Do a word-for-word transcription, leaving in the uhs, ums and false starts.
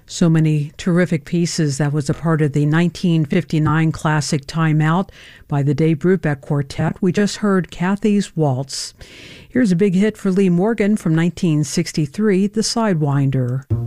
So many terrific pieces. That was a part of the nineteen fifty-nine classic Time Out by the Dave Brubeck Quartet. We just heard Kathy's Waltz. Here's a big hit for Lee Morgan from nineteen sixty-three, The Sidewinder.